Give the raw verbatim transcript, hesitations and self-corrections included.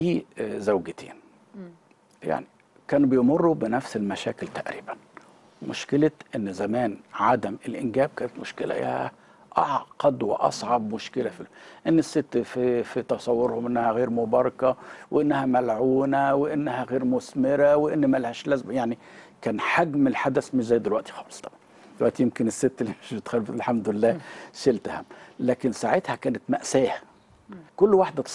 في زوجتين يعني كانوا بيمروا بنفس المشاكل تقريبا. مشكلة ان زمان عدم الانجاب كانت مشكلة يا اعقد واصعب مشكلة في ان الست في في تصورهم انها غير مباركة وانها ملعونة وانها غير مثمرة وان ملهاش لازمة. يعني كان حجم الحدث مش زي دلوقتي خالص. طبعا دلوقتي يمكن الست اللي مش بتخلف الحمد لله شلت هم، لكن ساعتها كانت مأساة. كل واحدة